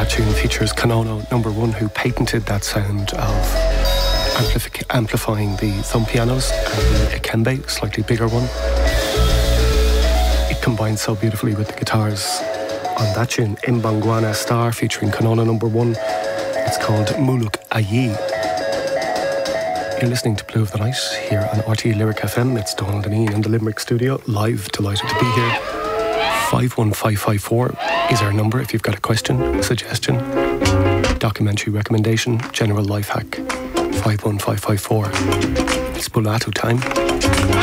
That tune features Konono number 1, who patented that sound of amplifying the thumb pianos and the ikembe, slightly bigger one. It combines so beautifully with the guitars on that tune, Imbangwana Star, featuring Konono number 1. It's called Muluk Ayi. You're listening to Blue of the Night here on RTE Lyric FM. It's Donald and Ian in the Limerick studio, live, delighted to be here. 51554 is our number if you've got a question, a suggestion, documentary recommendation, general life hack. 51554. It's Bulatu time.